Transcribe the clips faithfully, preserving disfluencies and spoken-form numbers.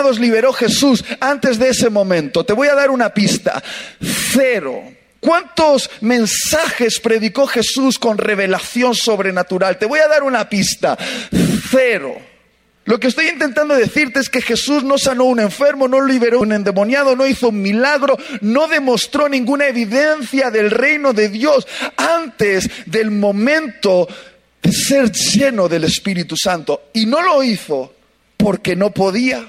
endemoniados liberó Jesús antes de ese momento? Te voy a dar una pista. Cero. ¿Cuántos mensajes predicó Jesús con revelación sobrenatural? Te voy a dar una pista. Cero. Lo que estoy intentando decirte es que Jesús no sanó a un enfermo, no liberó a un endemoniado, no hizo un milagro, no demostró ninguna evidencia del reino de Dios antes del momento de ser lleno del Espíritu Santo. Y no lo hizo porque no podía.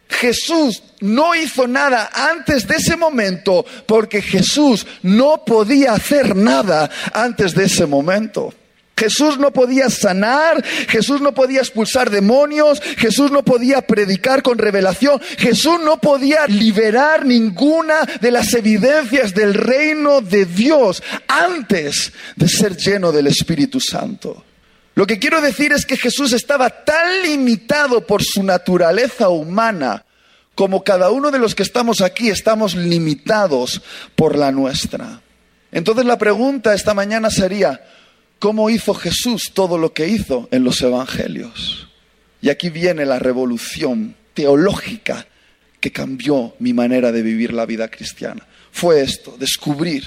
Jesús no hizo nada antes de ese momento porque Jesús no podía hacer nada antes de ese momento. Jesús no podía sanar, Jesús no podía expulsar demonios, Jesús no podía predicar con revelación, Jesús no podía liberar ninguna de las evidencias del reino de Dios antes de ser lleno del Espíritu Santo. Lo que quiero decir es que Jesús estaba tan limitado por su naturaleza humana como cada uno de los que estamos aquí estamos limitados por la nuestra. Entonces la pregunta esta mañana sería: ¿cómo hizo Jesús todo lo que hizo en los evangelios? Y aquí viene la revolución teológica que cambió mi manera de vivir la vida cristiana. Fue esto, descubrir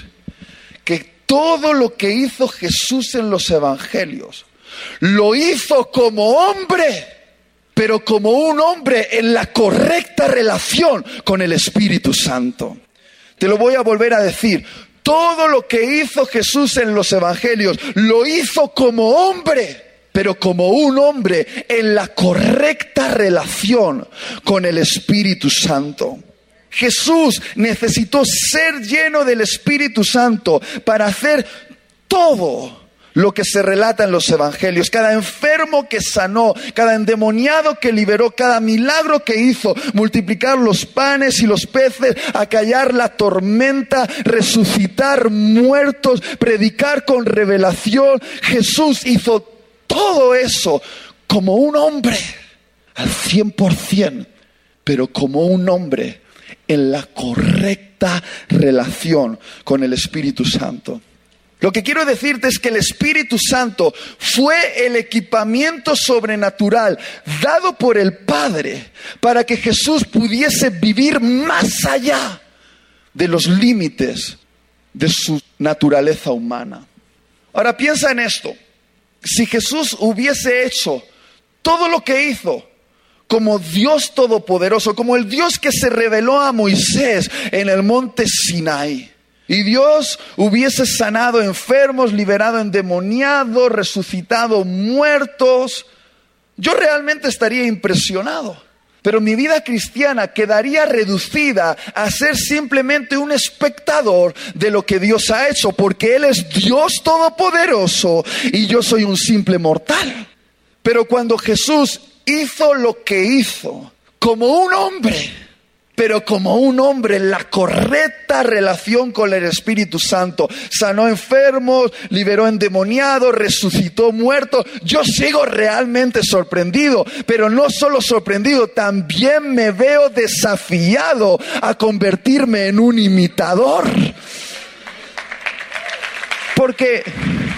que todo lo que hizo Jesús en los evangelios lo hizo como hombre, pero como un hombre en la correcta relación con el Espíritu Santo. Te lo voy a volver a decir. Todo lo que hizo Jesús en los evangelios lo hizo como hombre, pero como un hombre en la correcta relación con el Espíritu Santo. Jesús necesitó ser lleno del Espíritu Santo para hacer todo lo que se relata en los evangelios. Cada enfermo que sanó, cada endemoniado que liberó, cada milagro que hizo, multiplicar los panes y los peces, acallar la tormenta, resucitar muertos, predicar con revelación. Jesús hizo todo eso como un hombre, al cien por ciento, pero como un hombre en la correcta relación con el Espíritu Santo. Lo que quiero decirte es que el Espíritu Santo fue el equipamiento sobrenatural dado por el Padre para que Jesús pudiese vivir más allá de los límites de su naturaleza humana. Ahora piensa en esto. Si Jesús hubiese hecho todo lo que hizo como Dios Todopoderoso, como el Dios que se reveló a Moisés en el monte Sinaí, y Dios hubiese sanado enfermos, liberado endemoniados, resucitado muertos, yo realmente estaría impresionado. Pero mi vida cristiana quedaría reducida a ser simplemente un espectador de lo que Dios ha hecho, porque Él es Dios Todopoderoso y yo soy un simple mortal. Pero cuando Jesús hizo lo que hizo, como un hombre, pero como un hombre en la correcta relación con el Espíritu Santo, sanó enfermos, liberó endemoniados, resucitó muertos. Yo sigo realmente sorprendido, pero no solo sorprendido, también me veo desafiado a convertirme en un imitador. Porque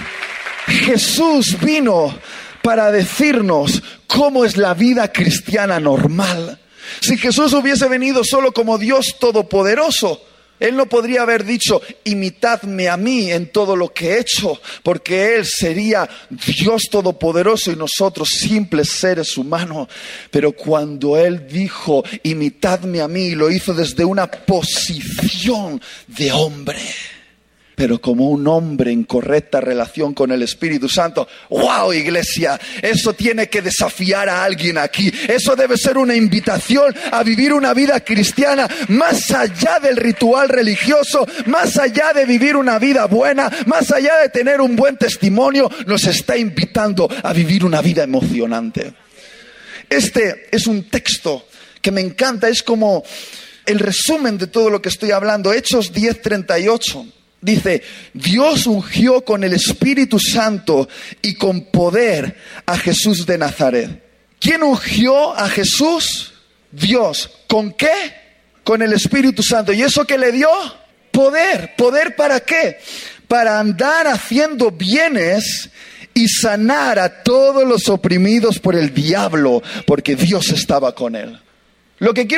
Jesús vino para decirnos cómo es la vida cristiana normal. Si Jesús hubiese venido solo como Dios Todopoderoso, Él no podría haber dicho: imitadme a mí en todo lo que he hecho, porque Él sería Dios Todopoderoso y nosotros simples seres humanos. Pero cuando Él dijo: imitadme a mí, lo hizo desde una posición de hombre, pero como un hombre en correcta relación con el Espíritu Santo. ¡Wow, iglesia! Eso tiene que desafiar a alguien aquí. Eso debe ser una invitación a vivir una vida cristiana más allá del ritual religioso, más allá de vivir una vida buena, más allá de tener un buen testimonio. Nos está invitando a vivir una vida emocionante. Este es un texto que me encanta. Es como el resumen de todo lo que estoy hablando. Hechos diez treinta y ocho. Dice: Dios ungió con el Espíritu Santo y con poder a Jesús de Nazaret. ¿Quién ungió a Jesús? Dios. ¿Con qué? Con el Espíritu Santo. ¿Y eso qué le dio? Poder. ¿Poder para qué? Para andar haciendo bienes y sanar a todos los oprimidos por el diablo, porque Dios estaba con él. Lo que quiero